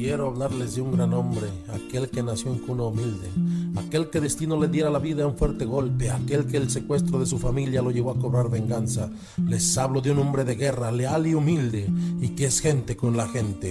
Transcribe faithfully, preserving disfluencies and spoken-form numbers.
Quiero hablarles de un gran hombre, aquel que nació en cuna humilde, aquel que destino le diera la vida a un fuerte golpe, aquel que el secuestro de su familia lo llevó a cobrar venganza. Les hablo de un hombre de guerra, leal y humilde, y que es gente con la gente.